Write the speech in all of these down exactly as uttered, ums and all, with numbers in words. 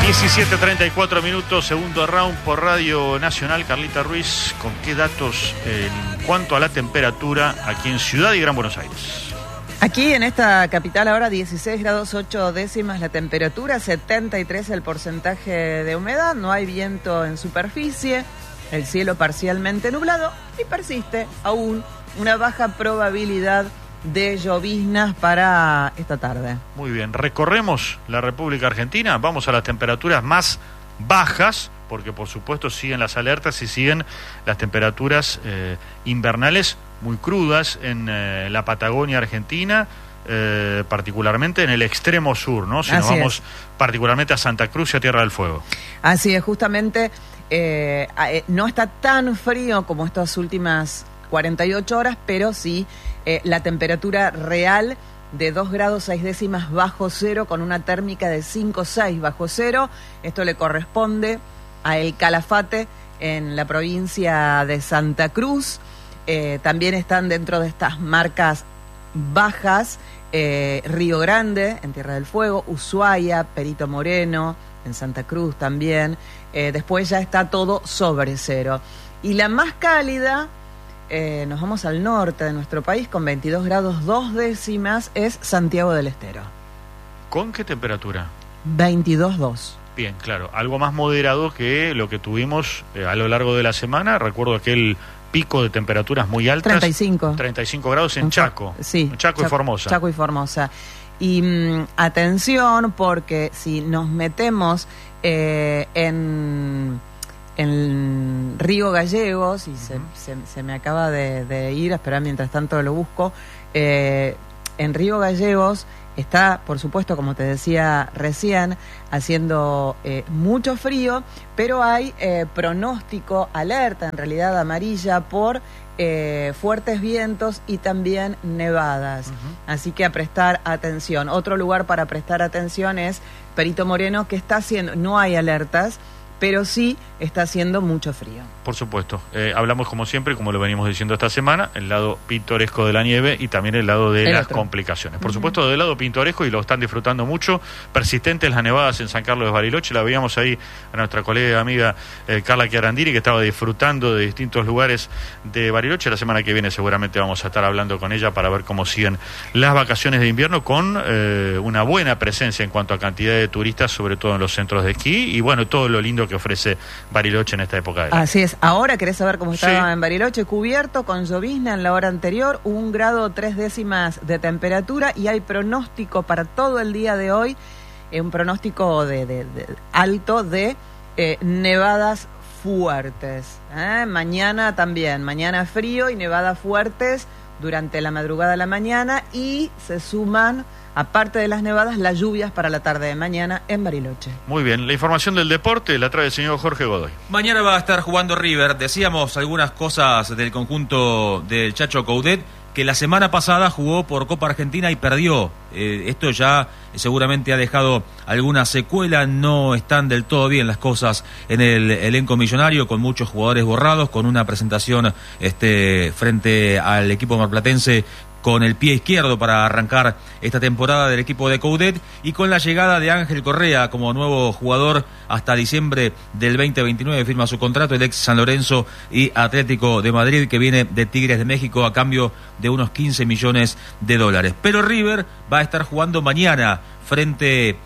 diecisiete treinta y cuatro minutos, segundo round por Radio Nacional. Carlita Ruiz, ¿con qué datos en cuanto a la temperatura aquí en Ciudad y Gran Buenos Aires? Aquí en esta capital ahora dieciséis grados ocho décimas la temperatura, setenta y tres el porcentaje de humedad, no hay viento en superficie, el cielo parcialmente nublado y persiste aún una baja probabilidad de lloviznas para esta tarde. Muy bien, recorremos la República Argentina, vamos a las temperaturas más bajas, porque por supuesto siguen las alertas y siguen las temperaturas eh, invernales muy crudas en eh, la Patagonia Argentina, eh, particularmente en el extremo sur, ¿no? Si Así nos vamos es. particularmente a Santa Cruz y a Tierra del Fuego. Así es, justamente eh, eh, no está tan frío como estas últimas cuarenta y ocho horas, pero sí eh, la temperatura real de dos grados seis décimas bajo cero, con una térmica de cinco coma seis bajo cero. Esto le corresponde a El Calafate en la provincia de Santa Cruz. Eh, también están dentro de estas marcas bajas eh, Río Grande en Tierra del Fuego, Ushuaia, Perito Moreno en Santa Cruz también. Eh, después ya está todo sobre cero. Y la más cálida, eh, nos vamos al norte de nuestro país con veintidós grados dos décimas, es Santiago del Estero. ¿Con qué temperatura? veintidós punto dos. Bien, claro, algo más moderado que lo que tuvimos eh, a lo largo de la semana. Recuerdo aquel pico de temperaturas muy altas. treinta y cinco. treinta y cinco grados en Chaco. Sí. En Chaco, Chaco y Formosa. Chaco y Formosa. Y mmm, atención, porque si nos metemos eh, en, en Río Gallegos, y uh-huh. se, se, se me acaba de, de ir, a esperar mientras tanto lo busco, eh, en Río Gallegos está, por supuesto, como te decía recién, haciendo eh, mucho frío, pero hay eh, pronóstico, alerta en realidad amarilla por eh, fuertes vientos y también nevadas. Uh-huh. Así que a prestar atención. Otro lugar para prestar atención es Perito Moreno, que está haciendo, no hay alertas, pero sí está haciendo mucho frío. Por supuesto. Eh, hablamos como siempre, como lo venimos diciendo esta semana, el lado pintoresco de la nieve y también el lado de el las otro. complicaciones. Por uh-huh. supuesto, del lado pintoresco, y lo están disfrutando mucho, persistentes las nevadas en San Carlos de Bariloche. La veíamos ahí a nuestra colega y amiga eh, Carla Chiarandiri, que estaba disfrutando de distintos lugares de Bariloche. La semana que viene seguramente vamos a estar hablando con ella para ver cómo siguen las vacaciones de invierno, con eh, una buena presencia en cuanto a cantidad de turistas, sobre todo en los centros de esquí, y bueno, todo lo lindo que ofrece Bariloche en esta época del año. Así es. Ahora querés saber cómo estaba sí. en Bariloche, cubierto con llovizna en la hora anterior, un grado tres décimas de temperatura, y hay pronóstico para todo el día de hoy, eh, un pronóstico de, de, de alto de eh, nevadas fuertes. ¿eh? Mañana también, mañana frío y nevadas fuertes durante la madrugada de la mañana, y se suman, aparte de las nevadas, las lluvias para la tarde de mañana en Bariloche. Muy bien, la información del deporte la trae el señor Jorge Godoy. Mañana va a estar jugando River. Decíamos algunas cosas del conjunto del Chacho Coudet, que la semana pasada jugó por Copa Argentina y perdió. Eh, esto ya seguramente ha dejado alguna secuela. No están del todo bien las cosas en el elenco millonario, con muchos jugadores borrados, con una presentación este, frente al equipo marplatense con el pie izquierdo para arrancar esta temporada del equipo de Coudet, y con la llegada de Ángel Correa como nuevo jugador hasta diciembre del veinte veintinueve, firma su contrato el ex San Lorenzo y Atlético de Madrid, que viene de Tigres de México a cambio de unos quince millones de dólares. Pero River va a estar jugando mañana frente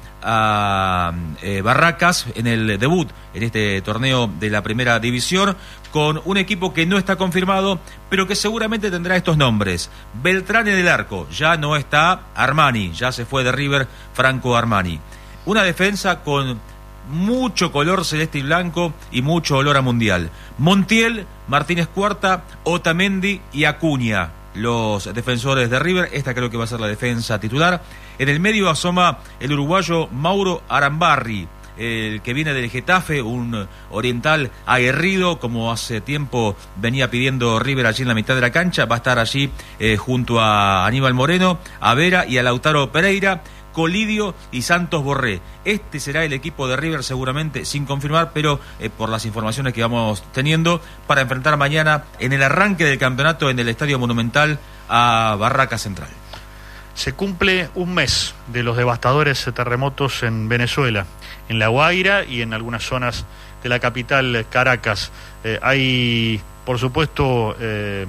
a eh, Barracas en el debut en este torneo de la primera división, con un equipo que no está confirmado, pero que seguramente tendrá estos nombres: Beltrán en el arco, ya no está Armani, ya se fue de River Franco Armani. Una defensa con mucho color celeste y blanco y mucho olor a mundial: Montiel, Martínez Cuarta, Otamendi y Acuña, los defensores de River. Esta creo que va a ser la defensa titular. En el medio asoma el uruguayo Mauro Arambarri, el que viene del Getafe, un oriental aguerrido, como hace tiempo venía pidiendo River allí en la mitad de la cancha. Va a estar allí eh, junto a Aníbal Moreno, a Vera y a Lautaro Pereira, Colidio y Santos Borré. Este será el equipo de River, seguramente sin confirmar, pero eh, por las informaciones que vamos teniendo, para enfrentar mañana en el arranque del campeonato en el Estadio Monumental a Barracas Central. Se cumple un mes de los devastadores terremotos en Venezuela, en La Guaira y en algunas zonas de la capital, Caracas. Eh, hay, por supuesto, eh,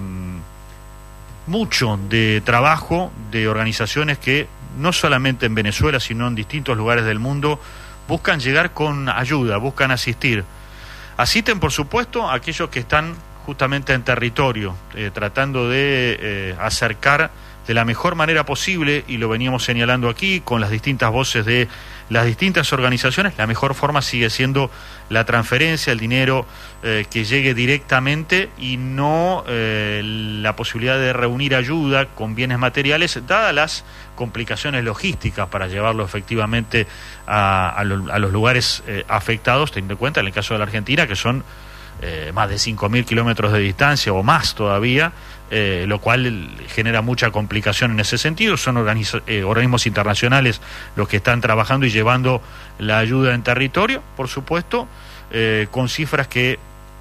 mucho de trabajo de organizaciones que, no solamente en Venezuela, sino en distintos lugares del mundo, buscan llegar con ayuda, buscan asistir. Asisten, por supuesto, a aquellos que están justamente en territorio, eh, tratando de eh, acercar de la mejor manera posible, y lo veníamos señalando aquí, con las distintas voces de las distintas organizaciones. La mejor forma sigue siendo la transferencia, el dinero eh, que llegue directamente, y no eh, la posibilidad de reunir ayuda con bienes materiales, dadas las complicaciones logísticas para llevarlo efectivamente a, a, lo, a los lugares eh, afectados, teniendo en cuenta en el caso de la Argentina que son eh, más de cinco mil kilómetros de distancia o más todavía, eh, lo cual genera mucha complicación en ese sentido. Son organiz- eh, organismos internacionales los que están trabajando y llevando la ayuda en territorio, por supuesto, eh, con cifras que,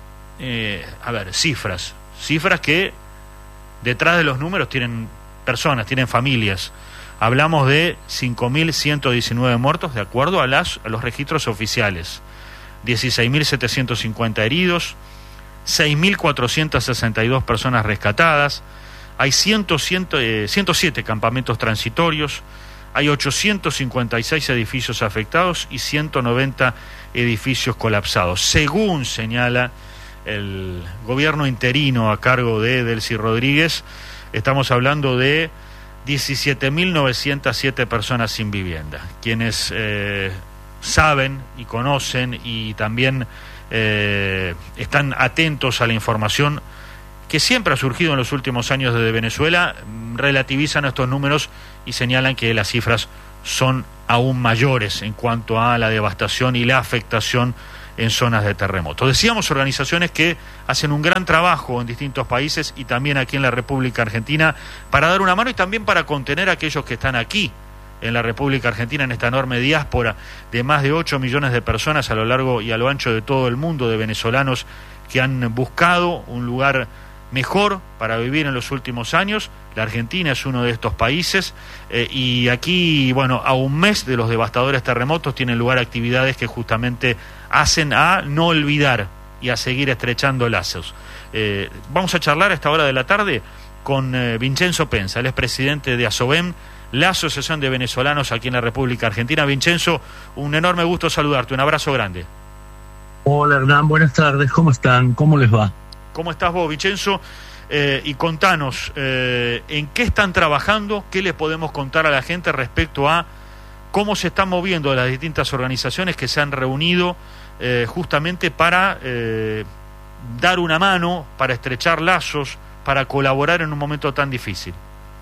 eh, a ver, cifras, cifras que detrás de los números tienen personas, tienen familias. Hablamos de cinco mil ciento diecinueve muertos, de acuerdo a, las, a los registros oficiales, dieciséis mil setecientos cincuenta heridos, seis mil cuatrocientas sesenta y dos personas rescatadas, hay ciento siete campamentos transitorios, hay ochocientos cincuenta y seis edificios afectados y ciento noventa edificios colapsados. Según señala el gobierno interino a cargo de Delcy Rodríguez, estamos hablando de diecisiete mil novecientas siete personas sin vivienda. Quienes eh, saben y conocen y también eh, están atentos a la información que siempre ha surgido en los últimos años desde Venezuela, relativizan estos números y señalan que las cifras son aún mayores en cuanto a la devastación y la afectación en zonas de terremoto. Decíamos, organizaciones que hacen un gran trabajo en distintos países y también aquí en la República Argentina para dar una mano y también para contener a aquellos que están aquí en la República Argentina, en esta enorme diáspora de más de ocho millones de personas a lo largo y a lo ancho de todo el mundo, de venezolanos que han buscado un lugar mejor para vivir en los últimos años. La Argentina es uno de estos países, eh, y aquí, bueno, a un mes de los devastadores terremotos tienen lugar actividades que justamente hacen a no olvidar y a seguir estrechando lazos. Eh, vamos a charlar a esta hora de la tarde con eh, Vincenzo Pensa, él es presidente de ASOVEM, la Asociación de Venezolanos aquí en la República Argentina. Vincenzo, un enorme gusto saludarte, un abrazo grande. Hola Hernán, buenas tardes, ¿cómo están? ¿Cómo les va? ¿Cómo estás vos, Vincenzo? Eh, y contanos, eh, ¿en qué están trabajando? ¿Qué les podemos contar a la gente respecto a cómo se están moviendo las distintas organizaciones que se han reunido eh, justamente para eh, dar una mano, para estrechar lazos, para colaborar en un momento tan difícil?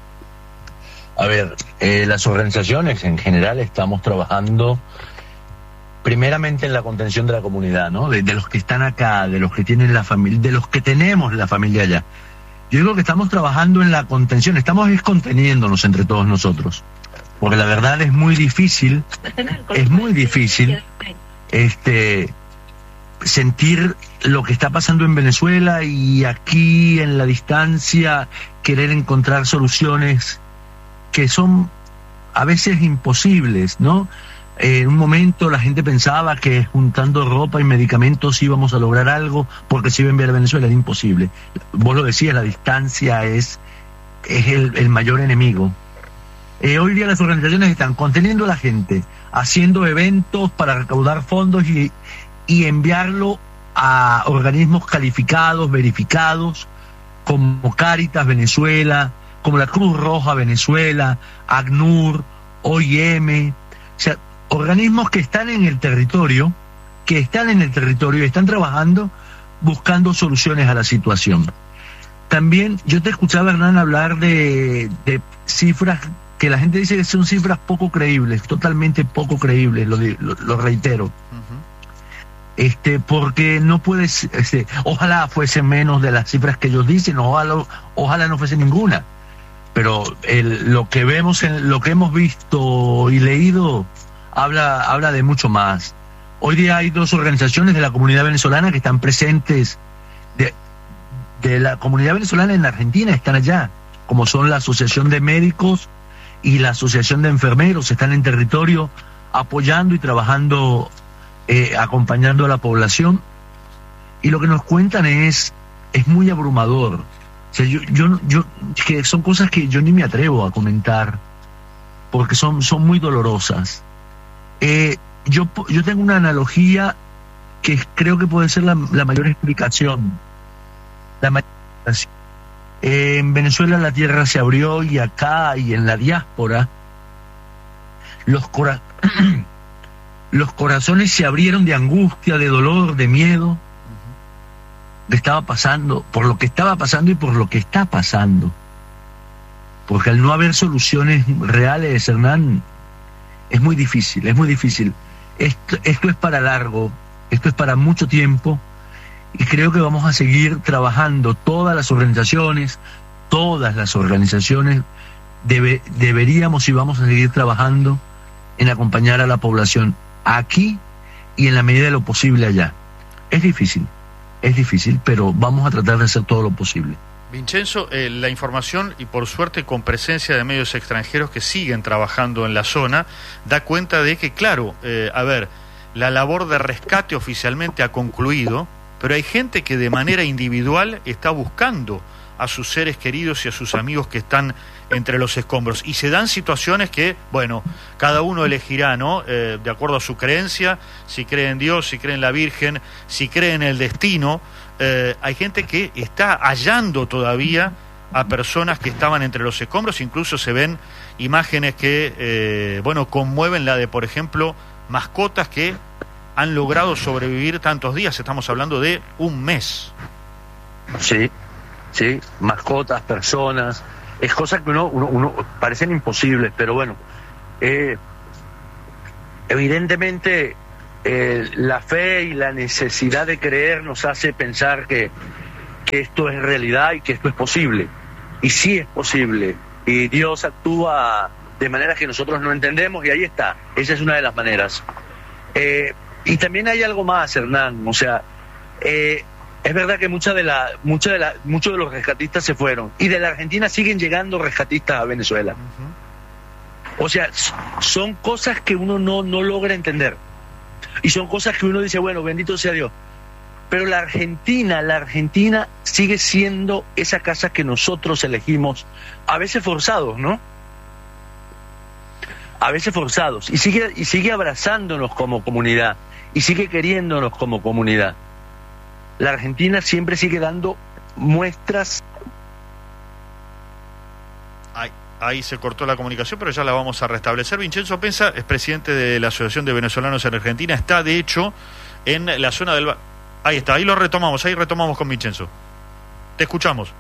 A ver, eh, las organizaciones en general estamos trabajando primeramente en la contención de la comunidad, ¿no? De, de los que están acá, de los que tienen la familia, de los que tenemos la familia allá. Yo digo que estamos trabajando en la contención, estamos conteniéndonos entre todos nosotros, porque la verdad es muy difícil, es muy difícil este sentir lo que está pasando en Venezuela y aquí en la distancia querer encontrar soluciones que son a veces imposibles, ¿no? En un momento la gente pensaba que juntando ropa y medicamentos íbamos a lograr algo porque se iba a enviar a Venezuela. Era imposible. Vos lo decías, la distancia es, es el, el mayor enemigo. Eh, hoy día las organizaciones están conteniendo a la gente, haciendo eventos para recaudar fondos y, y enviarlo a organismos calificados, verificados, como Cáritas Venezuela, como la Cruz Roja Venezuela, ACNUR, O I M, o sea, organismos que están en el territorio, que están en el territorio y están trabajando buscando soluciones a la situación. También yo te escuchaba, Hernán, hablar de, de cifras que la gente dice que son cifras poco creíbles, totalmente poco creíbles, lo, lo, lo reitero. Uh-huh. Este, porque no puedes, este, ojalá fuese menos de las cifras que ellos dicen, ojalá, ojalá no fuese ninguna. Pero el, lo que vemos, en, lo que hemos visto y leído, habla, habla de mucho más. Hoy día hay dos organizaciones de la comunidad venezolana que están presentes, de, de la comunidad venezolana en la Argentina, están allá, como son la Asociación de Médicos y la Asociación de Enfermeros están en territorio apoyando y trabajando, eh, acompañando a la población. Y lo que nos cuentan es, es muy abrumador. O sea, yo, yo, yo, que son cosas que yo ni me atrevo a comentar, porque son, son muy dolorosas. Eh, yo, yo tengo una analogía que creo que puede ser la, la mayor explicación. La mayor explicación. Eh, en Venezuela la tierra se abrió y acá y en la diáspora los, cora los corazones se abrieron de angustia, de dolor, de miedo, de estaba pasando, por lo que estaba pasando y por lo que está pasando. Porque al no haber soluciones reales, Hernán, es muy difícil, es muy difícil. Esto, esto es para largo, esto es para mucho tiempo. Y creo que vamos a seguir trabajando, todas las organizaciones, todas las organizaciones debe, deberíamos y vamos a seguir trabajando en acompañar a la población aquí y en la medida de lo posible allá. Es difícil, es difícil, pero vamos a tratar de hacer todo lo posible. Vincenzo, eh, la información, y por suerte con presencia de medios extranjeros que siguen trabajando en la zona, da cuenta de que, claro, eh, a ver, la labor de rescate oficialmente ha concluido, pero hay gente que de manera individual está buscando a sus seres queridos y a sus amigos que están entre los escombros. Y se dan situaciones que, bueno, cada uno elegirá, ¿no? Eh, de acuerdo a su creencia, si cree en Dios, si cree en la Virgen, si cree en el destino. Eh, hay gente que está hallando todavía a personas que estaban entre los escombros. Incluso se ven imágenes que, eh, bueno, conmueven la de, por ejemplo, mascotas que han logrado sobrevivir tantos días. Estamos hablando de un mes. Sí, sí, mascotas, personas, es cosas que uno, uno, uno parecen imposibles, pero bueno, eh, evidentemente eh, la fe y la necesidad de creer nos hace pensar que, que esto es realidad y que esto es posible. Y sí es posible, y Dios actúa de maneras que nosotros no entendemos, y ahí está, esa es una de las maneras. Eh, Y también hay algo más, Hernán, o sea, eh, es verdad que mucha de la, mucha de la, muchos de los rescatistas se fueron, y de la Argentina siguen llegando rescatistas a Venezuela. Uh-huh. O sea, son cosas que uno no, no logra entender, y son cosas que uno dice, bueno, bendito sea Dios, pero la Argentina, la Argentina sigue siendo esa casa que nosotros elegimos, a veces forzados, ¿no? A veces forzados, y sigue, y sigue abrazándonos como comunidad, y sigue queriéndonos como comunidad. La Argentina siempre sigue dando muestras. Ahí, ahí se cortó la comunicación, pero ya la vamos a restablecer. Vincenzo Pensa es presidente de la Asociación de Venezolanos en Argentina, está de hecho en la zona del... Ahí está, ahí lo retomamos, ahí retomamos con Vincenzo. Te escuchamos.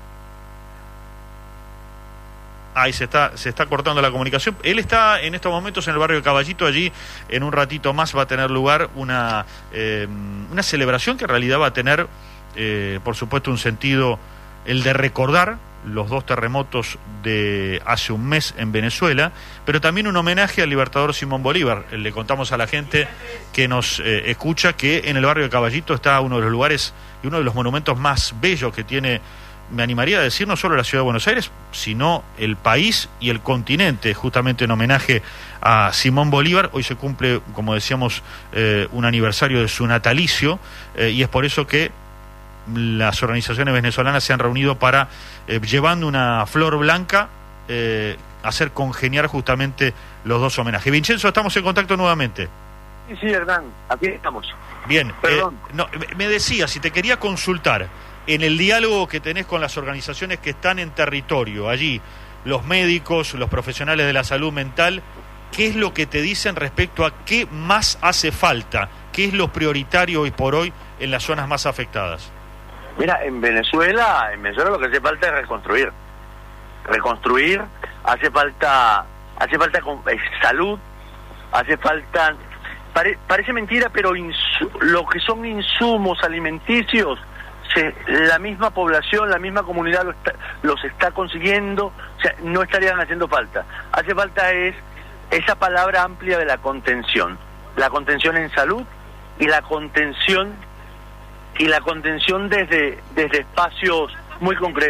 Ahí se está, se está cortando la comunicación. Él está en estos momentos en el barrio de Caballito. Allí en un ratito más va a tener lugar una, eh, una celebración que en realidad va a tener, eh, por supuesto, un sentido, el de recordar los dos terremotos de hace un mes en Venezuela, pero también un homenaje al libertador Simón Bolívar. Le contamos a la gente que nos eh, escucha que en el barrio de Caballito está uno de los lugares y uno de los monumentos más bellos que tiene, me animaría a decir, no solo la ciudad de Buenos Aires, sino el país y el continente, justamente en homenaje a Simón Bolívar. Hoy se cumple, como decíamos, eh, un aniversario de su natalicio, eh, y es por eso que las organizaciones venezolanas se han reunido para, eh, llevando una flor blanca, eh, hacer congeniar justamente los dos homenajes. Vincenzo, estamos en contacto nuevamente. Sí, sí, Hernán, aquí estamos. Bien, eh, no, me decía, si te quería consultar, en el diálogo que tenés con las organizaciones que están en territorio, allí, los médicos, los profesionales de la salud mental, ¿qué es lo que te dicen respecto a qué más hace falta? ¿Qué es lo prioritario hoy por hoy en las zonas más afectadas? Mira, en Venezuela, en Venezuela lo que hace falta es reconstruir. Reconstruir, hace falta, hace falta eh, salud, hace falta, pare, parece mentira, pero insu, lo que son insumos alimenticios, se, la misma población, la misma comunidad lo está, los está consiguiendo, o sea, no estarían haciendo falta. Hace falta es esa palabra amplia de la contención, la contención en salud y la contención y la contención desde desde espacios muy concretos.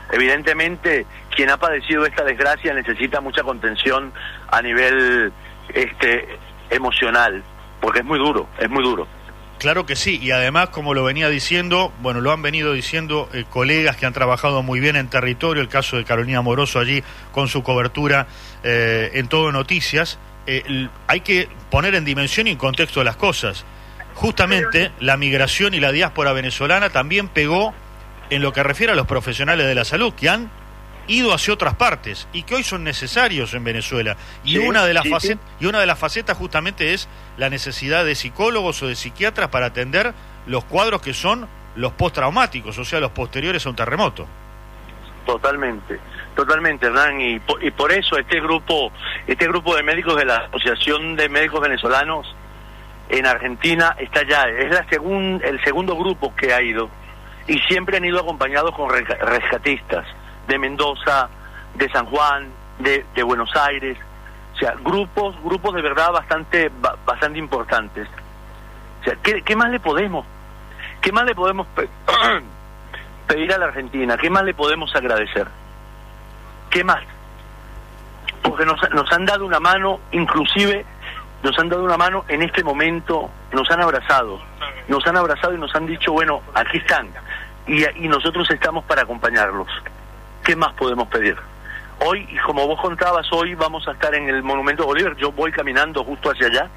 Evidentemente, quien ha padecido esta desgracia necesita mucha contención a nivel este emocional, porque es muy duro, es muy duro. Claro que sí, y además, como lo venía diciendo, bueno, lo han venido diciendo eh, colegas que han trabajado muy bien en territorio, el caso de Carolina Moroso allí con su cobertura eh, en Todo Noticias, eh, el, hay que poner en dimensión y en contexto de las cosas. Justamente la migración y la diáspora venezolana también pegó en lo que refiere a los profesionales de la salud, que han ido hacia otras partes y que hoy son necesarios en Venezuela. Y sí, una de las sí, facet- sí. y una de las facetas justamente es la necesidad de psicólogos o de psiquiatras para atender los cuadros que son los postraumáticos, o sea, los posteriores a un terremoto. Totalmente, totalmente, Hernán, y por, y por eso este grupo, este grupo de médicos de la Asociación de Médicos Venezolanos en Argentina está ya, es la segun, el segundo grupo que ha ido, y siempre han ido acompañados con rescatistas de Mendoza, de San Juan, de, de Buenos Aires, o sea, grupos, grupos de verdad bastante, bastante importantes. O sea, ¿qué, qué más le podemos, qué más le podemos pe- pedir a la Argentina? ¿Qué más le podemos agradecer? ¿Qué más? Porque nos, nos han dado una mano, inclusive nos han dado una mano en este momento, nos han abrazado, nos han abrazado y nos han dicho, bueno, aquí están, y, y nosotros estamos para acompañarlos. ¿Qué más podemos pedir? Hoy, y como vos contabas, hoy vamos a estar en el Monumento Bolívar, yo voy caminando justo hacia allá.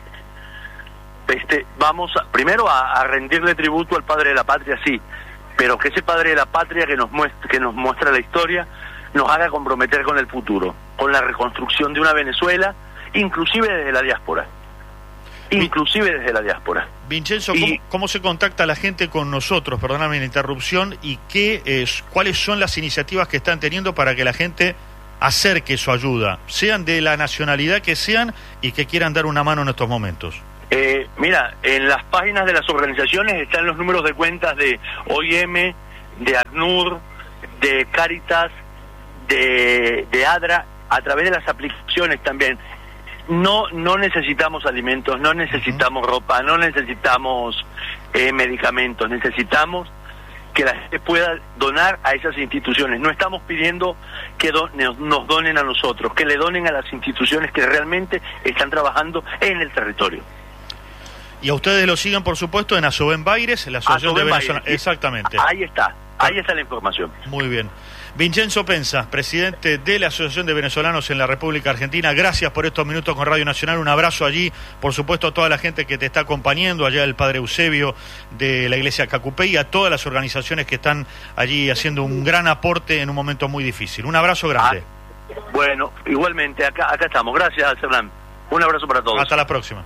Este, vamos a, primero a, a rendirle tributo al Padre de la Patria, sí, pero que ese Padre de la Patria que nos muestra, que nos muestra la historia nos haga comprometer con el futuro, con la reconstrucción de una Venezuela, inclusive desde la diáspora. Inclusive desde la diáspora. Vincenzo, y, ¿cómo, ¿cómo se contacta la gente con nosotros? Perdóname la interrupción. ¿Y qué es, cuáles son las iniciativas que están teniendo para que la gente acerque su ayuda, sean de la nacionalidad que sean y que quieran dar una mano en estos momentos? Eh, mira, en las páginas de las organizaciones están los números de cuentas de O I M, de ACNUR, de Cáritas, de, de ADRA, a través de las aplicaciones también. No no necesitamos alimentos, no necesitamos uh-huh. ropa, no necesitamos eh, medicamentos, necesitamos que la gente pueda donar a esas instituciones. No estamos pidiendo que do, nos donen a nosotros, que le donen a las instituciones que realmente están trabajando en el territorio. Y a ustedes lo siguen, por supuesto, en Asoben Baires, la Asociación de Venezuela. Exactamente. Ahí está, ahí está la información. Muy bien. Vincenzo Pensa, presidente de la Asociación de Venezolanos en la República Argentina, gracias por estos minutos con Radio Nacional, un abrazo allí, por supuesto a toda la gente que te está acompañando, allá el Padre Eusebio de la Iglesia Cacupé y a todas las organizaciones que están allí haciendo un gran aporte en un momento muy difícil. Un abrazo grande. Ah, bueno, igualmente, acá, acá estamos, gracias Hernán, un abrazo para todos. Hasta la próxima.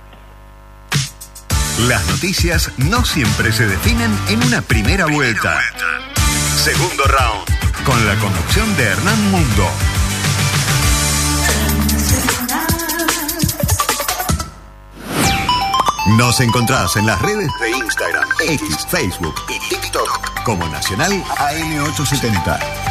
Las noticias no siempre se definen en una primera vuelta. Segundo round. Con la conducción de Hernán Mundo. Nos encontrás en las redes de Instagram, X, Facebook y TikTok como Nacional A M ochocientos setenta.